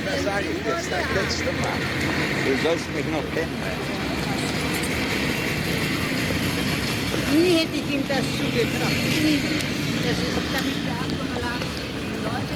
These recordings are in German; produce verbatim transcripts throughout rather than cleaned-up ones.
Das sage ich jetzt das letzte Mal. Du sollst mich noch kennenlernen. Nie hätte ich ihm das zugetraut. Nie. Das ist damit der Abgemalert. Leute,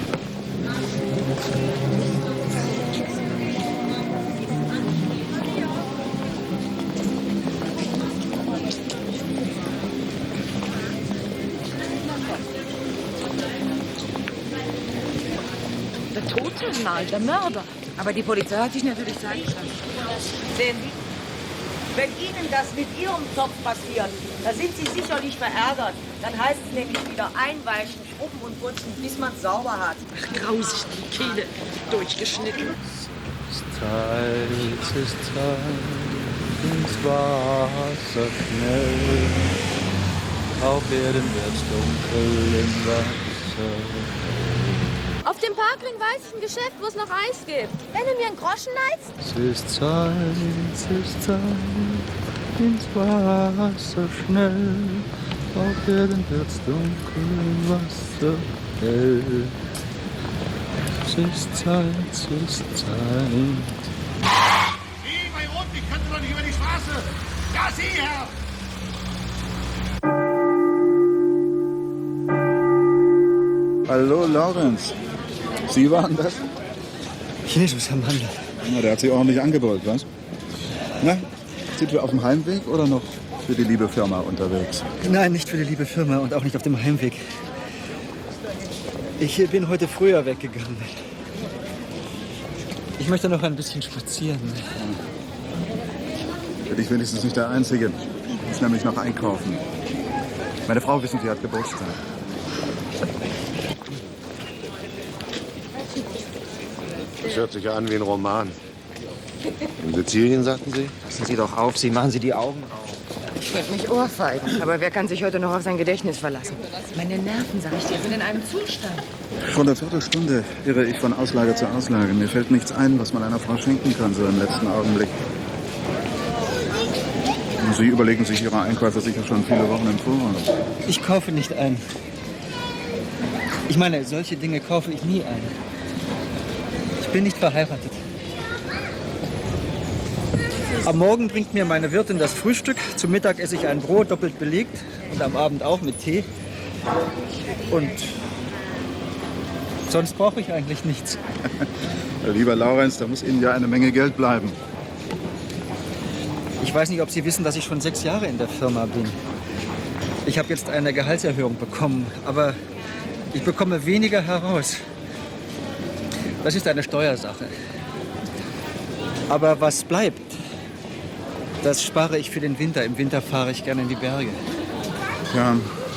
der Totenmal, der Mörder. Aber die Polizei hat sich natürlich Zeit gelassen. Sehen Sie, wenn Ihnen das mit Ihrem Topf passiert, da sind Sie sicherlich verärgert. Dann heißt es nämlich wieder einweichen, schrubben und putzen, bis man es sauber hat. Ach, grausig, die Kehle durchgeschnitten. Es ist Zeit, es ist Zeit, ins Wasser schnell. Auf Erden wird's dunkel im Wasser. Auf dem Parkring weiß ich ein Geschäft, wo es noch Eis gibt. Wenn du mir einen Groschen leihst? Es ist Zeit, es ist Zeit, ins Wasser schnell. Auf Erden wird's dunkel im Wasser hell. Es ist Zeit, es ist Zeit. Sie, bei Rot, ich könnte doch nicht über die Straße. Ja, Sie, Herr! Hallo, Laurenz. Sie waren das? Jesus am Handel. Na, der hat sich ordentlich angebrüllt, was? Na, sind wir auf dem Heimweg oder noch für die liebe Firma unterwegs? Nein, nicht für die liebe Firma und auch nicht auf dem Heimweg. Ich bin heute früher weggegangen. Ich möchte noch ein bisschen spazieren. Bin ich wenigstens nicht der Einzige. Ich muss nämlich noch einkaufen. Meine Frau, wissen Sie, hat Geburtstag. Das hört sich ja an wie ein Roman. In Sizilien, sagten Sie? Passen Sie doch auf, Sie machen Sie die Augen auf. Ich könnte mich ohrfeigen. Aber wer kann sich heute noch auf sein Gedächtnis verlassen? Meine Nerven, sag ich dir, sind in einem Zustand. Vor einer Viertelstunde irre ich von Auslage zu Auslage. Mir fällt nichts ein, was man einer Frau schenken kann, so im letzten Augenblick. Und Sie überlegen sich Ihre Einkäufe sicher schon viele Wochen im Voraus. Ich kaufe nicht ein. Ich meine, solche Dinge kaufe ich nie ein. Ich bin nicht verheiratet. Am Morgen bringt mir meine Wirtin das Frühstück. Zum Mittag esse ich ein Brot, doppelt belegt. Und am Abend auch mit Tee. Und sonst brauche ich eigentlich nichts. Lieber Laurenz, da muss Ihnen ja eine Menge Geld bleiben. Ich weiß nicht, ob Sie wissen, dass ich schon sechs Jahre in der Firma bin. Ich habe jetzt eine Gehaltserhöhung bekommen, aber ich bekomme weniger heraus. Das ist eine Steuersache. Aber was bleibt, das spare ich für den Winter. Im Winter fahre ich gerne in die Berge. Ja.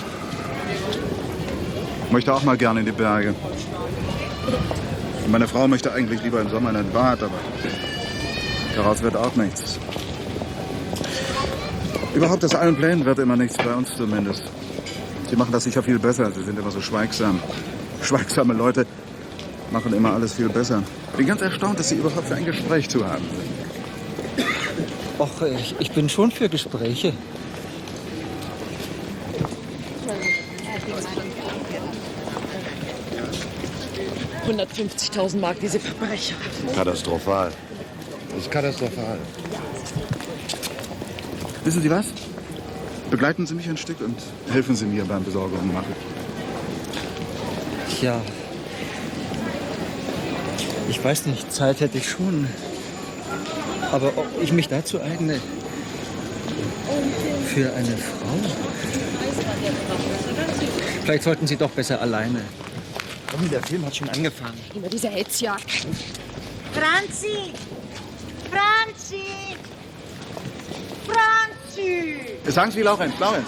Ich möchte auch mal gerne in die Berge. Und meine Frau möchte eigentlich lieber im Sommer in ein Bad, aber daraus wird auch nichts. Überhaupt aus allen Plänen wird immer nichts, bei uns zumindest. Sie machen das sicher viel besser. Sie sind immer so schweigsam. Schweigsame Leute machen immer alles viel besser. Ich bin ganz erstaunt, dass Sie überhaupt für ein Gespräch zu haben sind. Och, ich, ich bin schon für Gespräche. hundertfünfzigtausend Mark, diese Verbrecher. Katastrophal. Das ist katastrophal. Wissen Sie was? Begleiten Sie mich ein Stück und helfen Sie mir beim Besorgung machen. Ja. Ich weiß nicht, Zeit hätte ich schon. Aber ob ich mich dazu eigne, für eine Frau? Vielleicht sollten Sie doch besser alleine. Komm, der Film hat schon angefangen. Immer diese Hetzjagd. Franzi! Franzi! Franzi! Sagen Sie, Laurenz, Laurenz.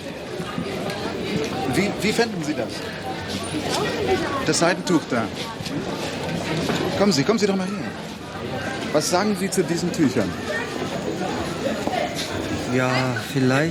Wie, wie fänden Sie das? Das Seidentuch da. Kommen Sie, kommen Sie doch mal her. Was sagen Sie zu diesen Tüchern? Ja, vielleicht.